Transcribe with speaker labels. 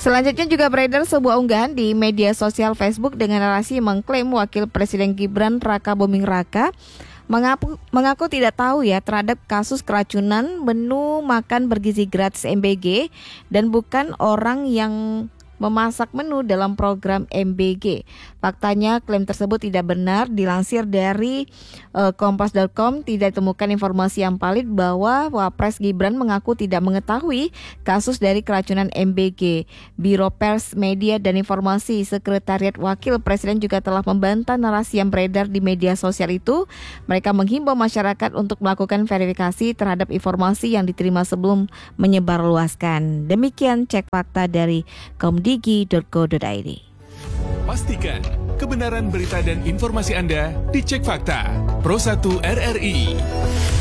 Speaker 1: Selanjutnya juga beredar sebuah unggahan di media sosial Facebook dengan narasi mengklaim Wakil Presiden Gibran Raka Buming Raka mengaku tidak tahu ya terhadap kasus keracunan menu makan bergizi gratis MBG dan bukan orang yang memasak menu dalam program MBG. Faktanya klaim tersebut tidak benar. Dilansir dari kompas.com, tidak ditemukan informasi yang valid bahwa Wapres Gibran mengaku tidak mengetahui kasus dari keracunan MBG. Biro Pers, Media dan Informasi Sekretariat Wakil Presiden juga telah membantah narasi yang beredar di media sosial itu. Mereka menghimbau masyarakat untuk melakukan verifikasi terhadap informasi yang diterima sebelum menyebarluaskan. Demikian cek fakta dari komdigi.co.id.
Speaker 2: Pastikan kebenaran berita dan informasi Anda dicek fakta. Pro 1 RRI.